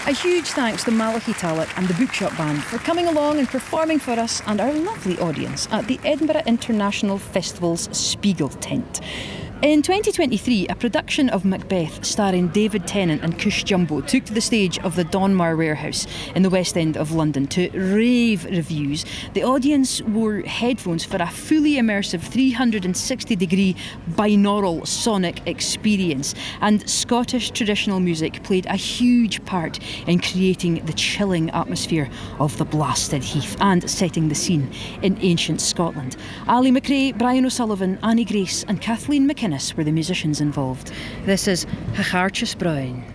A huge thanks to Malachi Tallet and the Bookshop Band for coming along and performing for us and our lovely audience at the Edinburgh International Festival's Spiegel tent. In 2023, a production of Macbeth starring David Tennant and Cush Jumbo took to the stage of the Donmar Warehouse in the West End of London to rave reviews. The audience wore headphones for a fully immersive 360-degree binaural sonic experience, and Scottish traditional music played a huge part in creating the chilling atmosphere of the blasted heath and setting the scene in ancient Scotland. Ali McRae, Brian O'Sullivan, Annie Grace and Kathleen McInnes were the musicians involved. This is Hachartjes Bruin.